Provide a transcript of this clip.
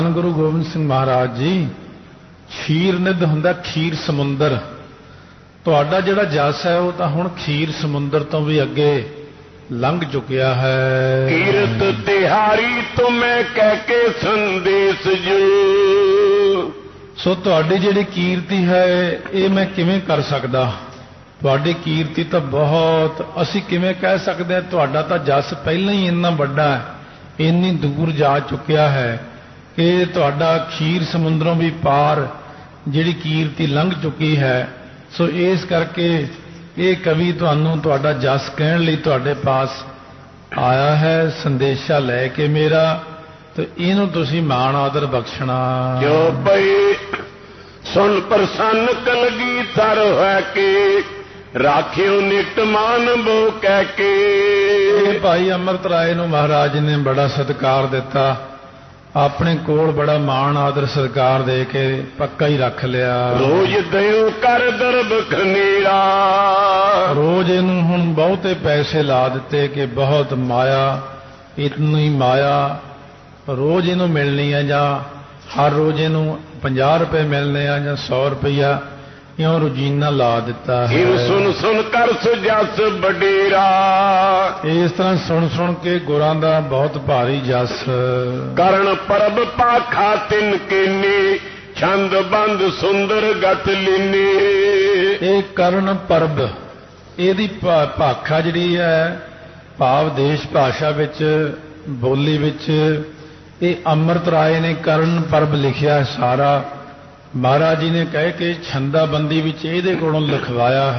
ਗੁਰੂ ਗੋਬਿੰਦ ਸਿੰਘ ਮਹਾਰਾਜ ਜੀ ਖੀਰ ਨਿਧ ਹੁੰਦਾ ਖੀਰ ਸਮੁੰਦਰ। ਤੁਹਾਡਾ ਜਿਹੜਾ ਜਸ ਹੈ ਉਹ ਤਾਂ ਹੁਣ ਖੀਰ ਸਮੁੰਦਰ ਤੋਂ ਵੀ ਅੱਗੇ ਲੰਘ ਚੁੱਕਿਆ ਹੈ। ਕੀਰਤ ਤਿਹਾਰੀ ਤੁਮੇ ਕਹਿ ਕੇ ਸੰਦੇਸ਼ ਜੋ। ਸੋ ਤੁਹਾਡੀ ਜਿਹੜੀ ਕੀਰਤੀ ਹੈ ਇਹ ਮੈਂ ਕਿਵੇਂ ਕਰ ਸਕਦਾ? ਤੁਹਾਡੀ ਕੀਰਤੀ ਤਾਂ ਬਹੁਤ, ਅਸੀਂ ਕਿਵੇਂ ਕਹਿ ਸਕਦੇ ਹਾਂ? ਤੁਹਾਡਾ ਤਾਂ ਜਸ ਪਹਿਲਾਂ ਹੀ ਇੰਨਾ ਵੱਡਾ ਹੈ, ਇੰਨੀ ਦੂਰ ਜਾ ਚੁੱਕਿਆ ਹੈ ਕਿ ਤੁਹਾਡਾ ਖੀਰ ਸਮੁੰਦਰੋਂ ਵੀ ਪਾਰ ਜਿਹੜੀ ਕੀਰਤੀ ਲੰਘ ਚੁੱਕੀ ਹੈ। ਸੋ ਇਸ ਕਰਕੇ ਇਹ ਕਵੀ ਤੁਹਾਨੂੰ ਤੁਹਾਡਾ ਜਸ ਕਹਿਣ ਲਈ ਤੁਹਾਡੇ ਪਾਸ ਆਇਆ ਹੈ, ਸੰਦੇਸ਼ਾ ਲੈ ਕੇ ਮੇਰਾ, ਤੇ ਇਹਨੂੰ ਤੁਸੀਂ ਮਾਣ ਆਦਰ ਬਖਸ਼ਣਾ। ਜੋ ਪਈ ਸੁਣ ਪ੍ਰਸੰਨ ਕਲਗੀ ਤਰ ਹੋਇ ਕੇ ਰਾਖਿਓ ਨਿਤ ਮਾਨ ਬੋ ਕਹਿ ਕੇ। ਇਹ ਭਾਈ ਅੰਮ੍ਰਿਤ ਰਾਏ ਨੂੰ ਮਹਾਰਾਜ ਨੇ ਬੜਾ ਸਤਿਕਾਰ ਦਿੱਤਾ, ਆਪਣੇ ਕੋਲ ਬੜਾ ਮਾਣ ਆਦਰ ਸਤਿਕਾਰ ਦੇ ਕੇ ਪੱਕਾ ਹੀ ਰੱਖ ਲਿਆ। ਰੋਜ਼ ਦਿਓ ਕਰ ਦਰਬ ਖਨੀਰਾ। ਰੋਜ਼ ਇਹਨੂੰ ਹੁਣ ਬਹੁਤੇ ਪੈਸੇ ਲਾ ਦਿੱਤੇ ਕਿ ਬਹੁਤ ਮਾਇਆ, ਇਤਨੀ ਮਾਇਆ ਰੋਜ਼ ਇਹਨੂੰ ਮਿਲਣੀ ਹੈ, ਜਾਂ ਹਰ ਰੋਜ਼ ਇਹਨੂੰ 50 ਰੁਪਏ ਮਿਲਣੇ ਆ ਜਾਂ 100 ਰੁਪਇਆ, ਇਉਂ ਰੋਜ਼ੀਨਾ ਲਾ ਦਿੱਤਾ ਹੈ। ਸੁਣ ਸੁਣ ਕਰ ਸੁਜਸ ਵਡੇਰਾ। ਇਸ ਤਰ੍ਹਾਂ ਸੁਣ ਸੁਣ ਕੇ ਗੁਰਾਂ ਦਾ ਬਹੁਤ ਭਾਰੀ ਜਸ। ਕਰਨ ਪਰਬ ਪਾਖਾ ਤਿਨ ਕੀਨੀ ਛੰਦ ਬੰਦ ਸੁੰਦਰ ਗਤ ਲੀਨੀ। ਇਹ ਕਰਨ ਪਰਬ, ਇਹਦੀ ਭਾਖਾ ਜਿਹੜੀ ਹੈ ਭਾਵ ਦੇਸ਼ ਭਾਸ਼ਾ ਵਿੱਚ ਬੋਲੀ ਵਿੱਚ ਇਹ ਅੰਮ੍ਰਿਤ ਰਾਏ ਨੇ ਕਰਨ ਪਰਬ ਲਿਖਿਆ ਸਾਰਾ। ਮਹਾਰਾਜ ਜੀ ਨੇ ਕਹਿ ਕੇ ਛੰਦਾਬੰਦੀ ਵਿੱਚ ਇਹਦੇ ਕੋਲੋਂ ਲਿਖਵਾਇਆ ਹੈ।